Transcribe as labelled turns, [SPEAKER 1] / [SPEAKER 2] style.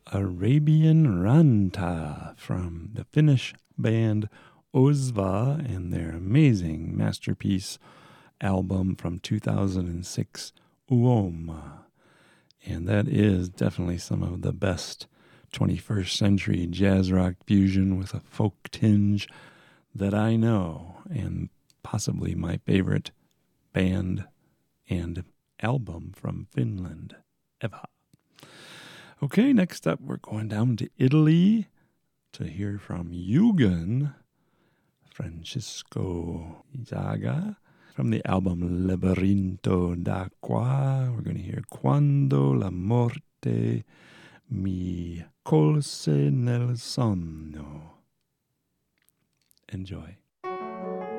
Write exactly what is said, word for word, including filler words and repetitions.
[SPEAKER 1] Arabian Ranta from the Finnish band Ozva and their amazing masterpiece album from two thousand six, Uoma. And that is definitely some of the best twenty-first century jazz rock fusion with a folk tinge that I know, and possibly my favorite band and album from Finland ever. Okay, next up we're going down to Italy to hear from Yugen, Francisco Zaga, from the album Labirinto d'acqua. We're going to hear Quando la morte mi colse nel sonno. Enjoy.